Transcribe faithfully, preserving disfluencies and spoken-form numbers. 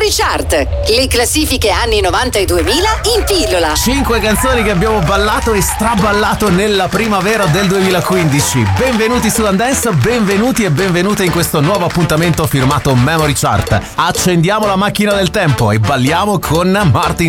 Memory Chart, le classifiche anni novanta e duemila in pillola. Cinque canzoni che abbiamo ballato e straballato nella primavera del duemilaquindici. Benvenuti su Dance, benvenuti e benvenute in questo nuovo appuntamento firmato Memory Chart. Accendiamo la macchina del tempo e balliamo con Martin